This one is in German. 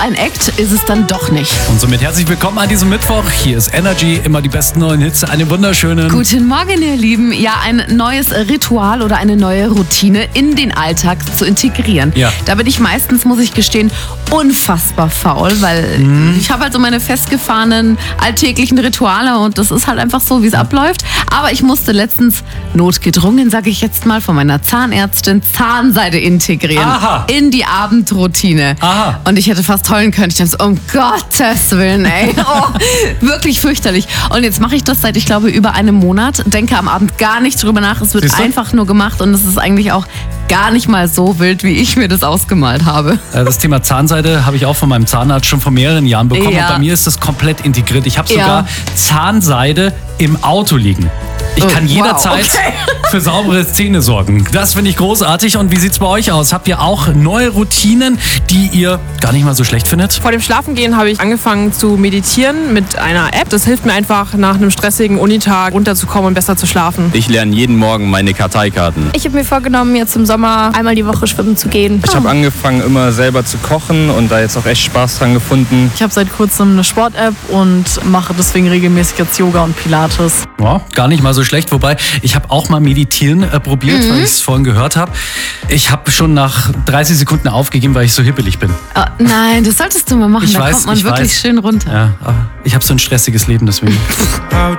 ein Act ist es dann doch nicht. Und somit herzlich willkommen an diesem Mittwoch. Hier ist Energy, immer die besten neuen Hits. Einen wunderschönen Guten Morgen, ihr Lieben. Ja, ein neues Ritual oder eine neue Routine in den Alltag zu integrieren. Ja. Da bin ich meistens, muss ich gestehen, unfassbar faul, weil ich habe halt so meine festgefahrenen alltäglichen Rituale und das ist halt einfach so, wie es abläuft. Aber ich musste letztens notgedrungen, sage ich jetzt mal, von meiner Zahnärztin Zahnseide integrieren. Aha. In die Abendroutine. Aha. Und ich hätte fast heulen können. Ich dachte so, um Gottes Willen, ey. Oh, wirklich fürchterlich. Und jetzt mache ich das seit, ich glaube, über einem Monat. Denke am Abend gar nicht drüber nach. Es wird Siehst du? einfach nur gemacht und es ist eigentlich auch gar nicht mal so wild, wie ich mir das ausgemalt habe. Das Thema Zahnseide habe ich auch von meinem Zahnarzt schon vor mehreren Jahren bekommen. Ja. Und bei mir ist das komplett integriert. Ich habe Ja. sogar Zahnseide im Auto liegen. Ich kann wow, jederzeit okay. für saubere Zähne sorgen. Das finde ich großartig. Und wie sieht's bei euch aus? Habt ihr auch neue Routinen, die ihr gar nicht mal so schlecht findet? Vor dem Schlafengehen habe ich angefangen zu meditieren mit einer App. Das hilft mir einfach, nach einem stressigen Unitag runterzukommen und besser zu schlafen. Ich lerne jeden Morgen meine Karteikarten. Ich habe mir vorgenommen, jetzt im Sommer einmal die Woche schwimmen zu gehen. Ich habe angefangen, immer selber zu kochen und da jetzt auch echt Spaß dran gefunden. Ich habe seit kurzem eine Sport-App und mache deswegen regelmäßig jetzt Yoga und Pilates. Ja, gar nicht mal so schlecht. Wobei, ich habe auch mal Meditieren probiert, weil ich es vorhin gehört habe. Ich habe schon nach 30 Sekunden aufgegeben, weil ich so hippelig bin. Oh, nein, das solltest du mal machen. Ich Da weiß, kommt man ich wirklich weiß. schön runter. Ja, aber ich habe so ein stressiges Leben, deswegen.